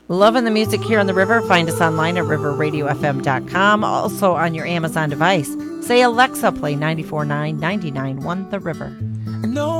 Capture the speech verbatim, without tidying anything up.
Loving the music here on the river. Find us online at river radio f m dot com. Also on your Amazon device. Say, Alexa, play ninety-four point nine, ninety-nine point one The River. No.